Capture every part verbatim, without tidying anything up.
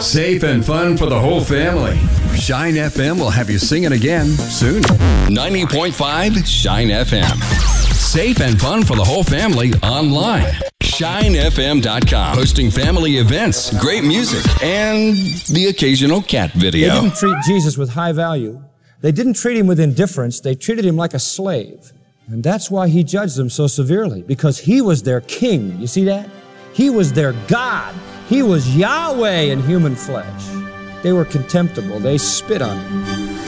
Safe and fun for the whole family. Shine F M will have you singing again soon. ninety point five Shine F M. Safe and fun for the whole family online. shine f m dot com. Hosting family events, great music, and the occasional cat video. They didn't treat Jesus with high value. They didn't treat him with indifference. They treated him like a slave. And that's why he judged them so severely, because he was their king. You see that? He was their God. He was Yahweh in human flesh. They were contemptible. They spit on him.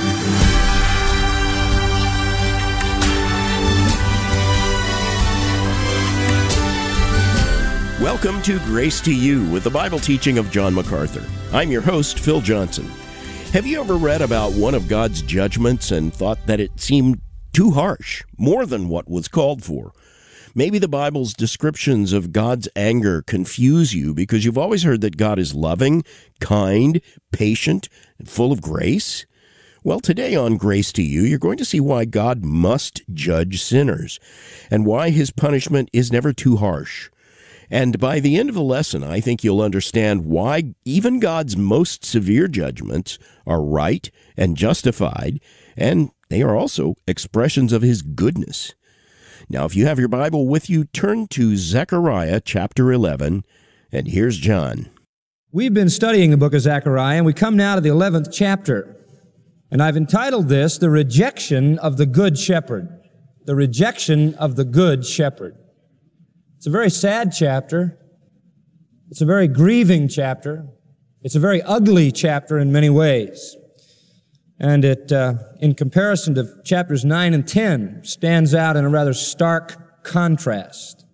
Welcome to Grace to You with the Bible teaching of John MacArthur. I'm your host, Phil Johnson. Have you ever read about one of God's judgments and thought that it seemed too harsh, more than what was called for? Maybe the Bible's descriptions of God's anger confuse you because you've always heard that God is loving, kind, patient, and full of grace. Well, today on Grace to You, you're going to see why God must judge sinners and why his punishment is never too harsh. And by the end of the lesson, I think you'll understand why even God's most severe judgments are right and justified, and they are also expressions of his goodness. Now, if you have your Bible with you, turn to Zechariah chapter eleven, and here's John. We've been studying the book of Zechariah, and we come now to the eleventh chapter. And I've entitled this, The Rejection of the Good Shepherd. The Rejection of the Good Shepherd. It's a very sad chapter. It's a very grieving chapter. It's a very ugly chapter in many ways. And it, uh, in comparison to chapters nine and ten, stands out in a rather stark contrast.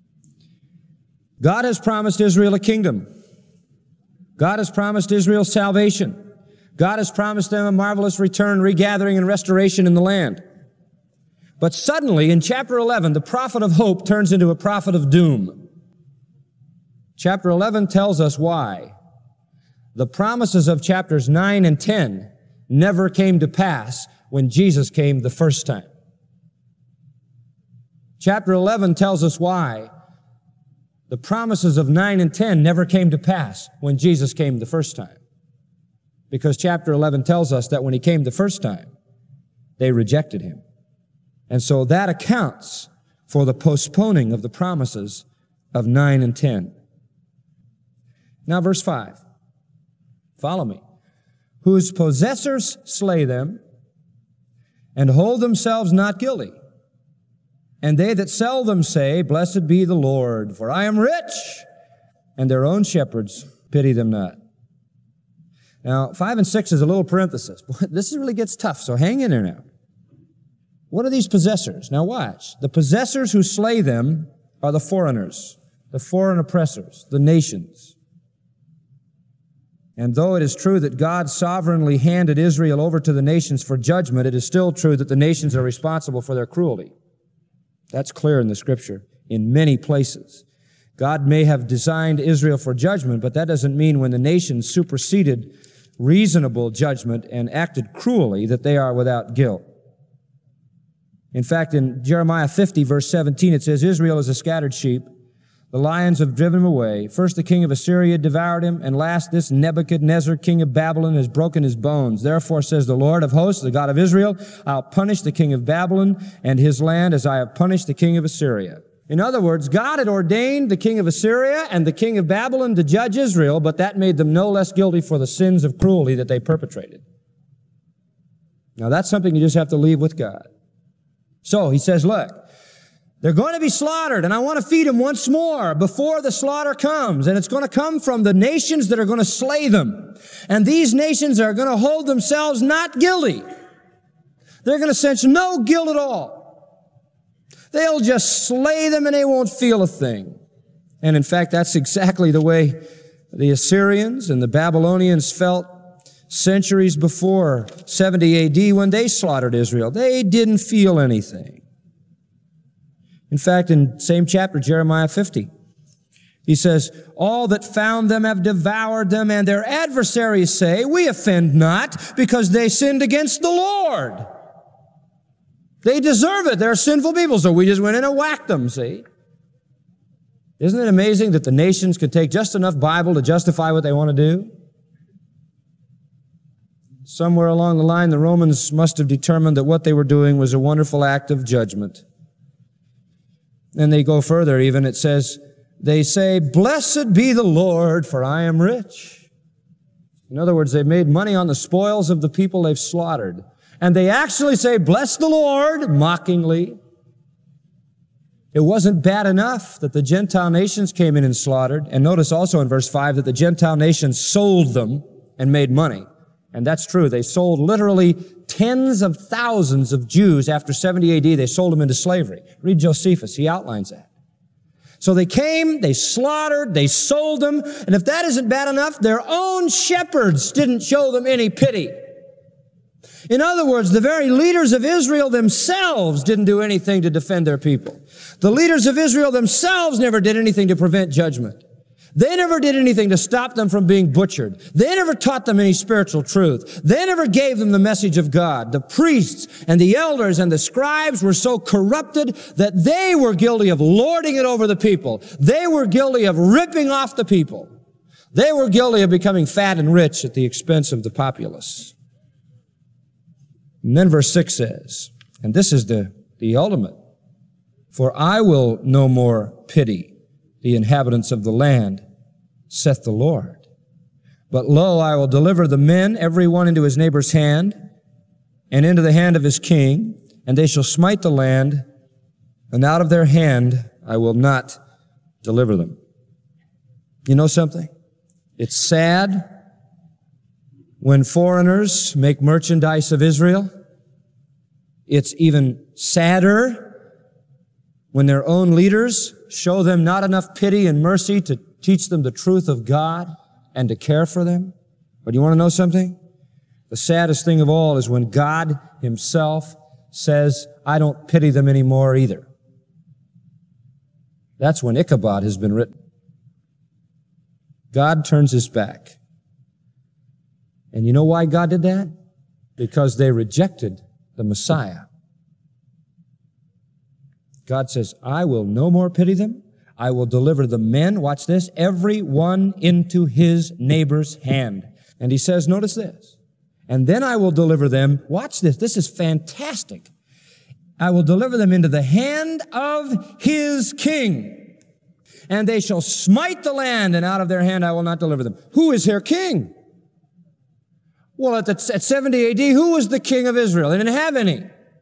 God has promised Israel a kingdom. God has promised Israel salvation. God has promised them a marvelous return, regathering, and restoration in the land. But suddenly, in chapter eleven, the prophet of hope turns into a prophet of doom. Chapter eleven tells us why. The promises of chapters nine and ten never came to pass when Jesus came the first time. Chapter eleven tells us why the promises of nine and ten never came to pass when Jesus came the first time. Because chapter eleven tells us that when he came the first time, they rejected him. And so that accounts for the postponing of the promises of nine and ten. Now verse five. Follow me. Whose possessors slay them, and hold themselves not guilty. And they that sell them say, Blessed be the Lord, for I am rich, and their own shepherds pity them not. Now, five and six is a little parenthesis. Boy, this really gets tough, so hang in there now. What are these possessors? Now watch. The possessors who slay them are the foreigners, the foreign oppressors, the nations. And though it is true that God sovereignly handed Israel over to the nations for judgment, it is still true that the nations are responsible for their cruelty. That's clear in the Scripture in many places. God may have designed Israel for judgment, but that doesn't mean when the nations superseded reasonable judgment and acted cruelly that they are without guilt. In fact, in Jeremiah fifty, verse seventeen, it says, Israel is a scattered sheep. The lions have driven him away. First the king of Assyria devoured him, and last this Nebuchadnezzar, king of Babylon, has broken his bones. Therefore, says the Lord of hosts, the God of Israel, I'll punish the king of Babylon and his land as I have punished the king of Assyria. In other words, God had ordained the king of Assyria and the king of Babylon to judge Israel, but that made them no less guilty for the sins of cruelty that they perpetrated. Now, that's something you just have to leave with God. So, he says, look, they're going to be slaughtered, and I want to feed them once more before the slaughter comes. And it's going to come from the nations that are going to slay them. And these nations are going to hold themselves not guilty. They're going to sense no guilt at all. They'll just slay them and they won't feel a thing. And in fact, that's exactly the way the Assyrians and the Babylonians felt centuries before seventy A D when they slaughtered Israel. They didn't feel anything. In fact, in same chapter, Jeremiah fifty, he says, all that found them have devoured them, and their adversaries say, we offend not, because they sinned against the Lord. They deserve it. They're sinful people, so we just went in and whacked them, see? Isn't it amazing that the nations can take just enough Bible to justify what they want to do? Somewhere along the line, the Romans must have determined that what they were doing was a wonderful act of judgment. And they go further even. It says, they say, "Blessed be the Lord, for I am rich." In other words, they've made money on the spoils of the people they've slaughtered. And they actually say, "Bless the Lord," mockingly. It wasn't bad enough that the Gentile nations came in and slaughtered. And notice also in verse five that the Gentile nations sold them and made money. And that's true. They sold literally tens of thousands of Jews after seventy A D. They sold them into slavery. Read Josephus. He outlines that. So they came, they slaughtered, they sold them. And if that isn't bad enough, their own shepherds didn't show them any pity. In other words, the very leaders of Israel themselves didn't do anything to defend their people. The leaders of Israel themselves never did anything to prevent judgment. They never did anything to stop them from being butchered. They never taught them any spiritual truth. They never gave them the message of God. The priests and the elders and the scribes were so corrupted that they were guilty of lording it over the people. They were guilty of ripping off the people. They were guilty of becoming fat and rich at the expense of the populace. And then verse six says, and this is the, the ultimate, "For I will no more pity the inhabitants of the land, saith the Lord. But lo, I will deliver the men, every one into his neighbor's hand, and into the hand of his king, and they shall smite the land, and out of their hand I will not deliver them." You know something? It's sad when foreigners make merchandise of Israel. It's even sadder when their own leaders show them not enough pity and mercy to teach them the truth of God and to care for them. But you want to know something? The saddest thing of all is when God himself says, "I don't pity them anymore either." That's when Ichabod has been written. God turns his back. And you know why God did that? Because they rejected the Messiah. God says, "I will no more pity them. I will deliver the men," watch this, "every one into his neighbor's hand." And he says, notice this, "And then I will deliver them," watch this, this is fantastic, "I will deliver them into the hand of his king. And they shall smite the land, and out of their hand I will not deliver them." Who is their king? Well, at, the, at seventy A D, who was the king of Israel? They didn't have any.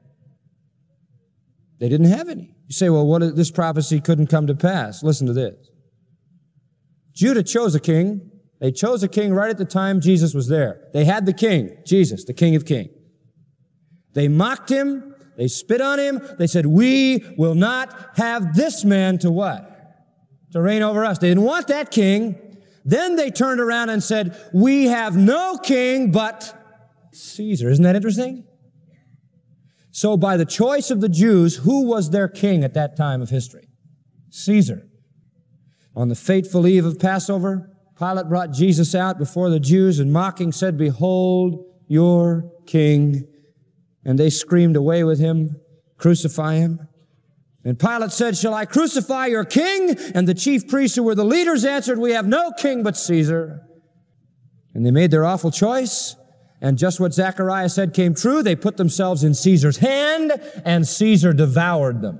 They didn't have any. You say, well, what if this prophecy couldn't come to pass? Listen to this. Judah chose a king. They chose a king right at the time Jesus was there. They had the king, Jesus, the King of Kings. They mocked him. They spit on him. They said, "We will not have this man to what? To reign over us." They didn't want that king. Then they turned around and said, "We have no king but Caesar." Isn't that interesting? So by the choice of the Jews, who was their king at that time of history? Caesar. On the fateful eve of Passover, Pilate brought Jesus out before the Jews and mocking said, "Behold your king." And they screamed, "Away with him, crucify him." And Pilate said, "Shall I crucify your king?" And the chief priests who were the leaders answered, "We have no king but Caesar." And they made their awful choice. And just what Zechariah said came true. They put themselves in Caesar's hand, and Caesar devoured them.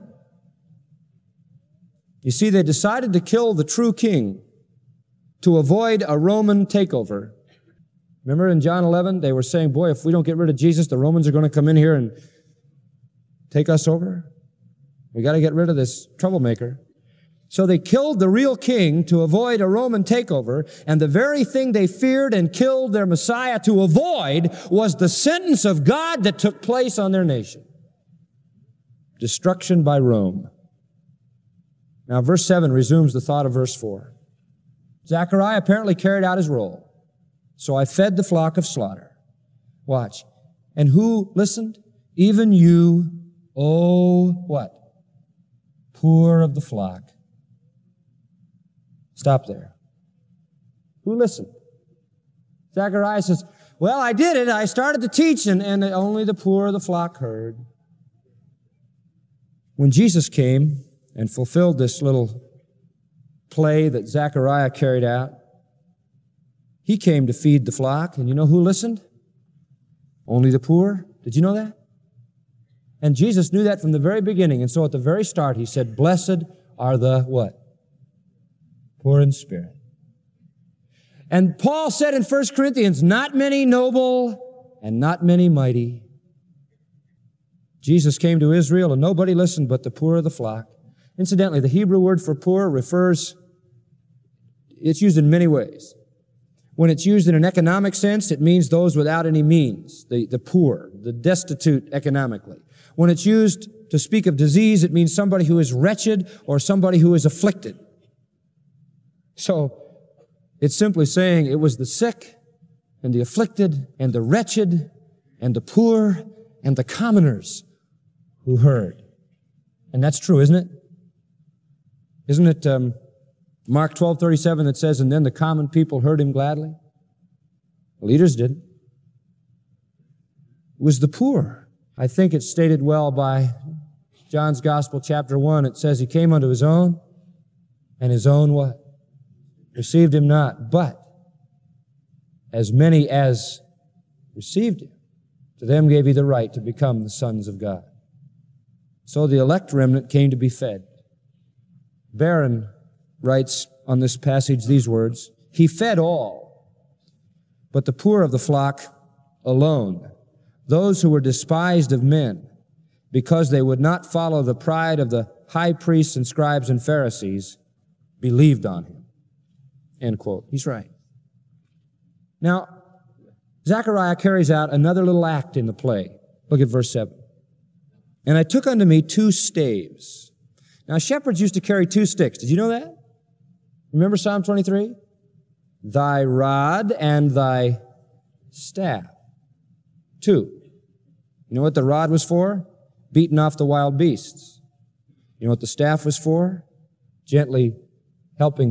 You see, they decided to kill the true king to avoid a Roman takeover. Remember in John eleven, they were saying, boy, if we don't get rid of Jesus, the Romans are going to come in here and take us over. We got to get rid of this troublemaker. So they killed the real king to avoid a Roman takeover, and the very thing they feared and killed their Messiah to avoid was the sentence of God that took place on their nation. Destruction by Rome. Now, verse seven resumes the thought of verse four. Zechariah apparently carried out his role. "So I fed the flock of slaughter." Watch. "And who listened? Even you, oh, what? Poor of the flock." Stop there. Who listened? Zechariah says, well, I did it. I started to teach, and, and only the poor of the flock heard. When Jesus came and fulfilled this little play that Zechariah carried out, he came to feed the flock, and you know who listened? Only the poor? Did you know that? And Jesus knew that from the very beginning. And so at the very start, he said, blessed are the what? Poor in spirit. And Paul said in First Corinthians, not many noble and not many mighty. Jesus came to Israel and nobody listened but the poor of the flock. Incidentally, the Hebrew word for poor refers, it's used in many ways. When it's used in an economic sense, it means those without any means, the, the poor, the destitute economically. When it's used to speak of disease, it means somebody who is wretched or somebody who is afflicted. So, it's simply saying it was the sick and the afflicted and the wretched and the poor and the commoners who heard. And that's true, isn't it? Isn't it um, Mark twelve thirty-seven that says, and then the common people heard him gladly? The leaders didn't. It was the poor. I think it's stated well by John's Gospel, chapter one. It says he came unto his own, and his own what? Received him not. But as many as received him, to them gave he the right to become the sons of God. So the elect remnant came to be fed. Barron writes on this passage these words, he fed all, but the poor of the flock alone, those who were despised of men, because they would not follow the pride of the high priests and scribes and Pharisees, believed on him. End quote. He's right. Now, Zechariah carries out another little act in the play. Look at verse seven. And I took unto me two staves. Now, shepherds used to carry two sticks. Did you know that? Remember Psalm twenty-three? Thy rod and thy staff. Two. You know what the rod was for? Beating off the wild beasts. You know what the staff was for? Gently helping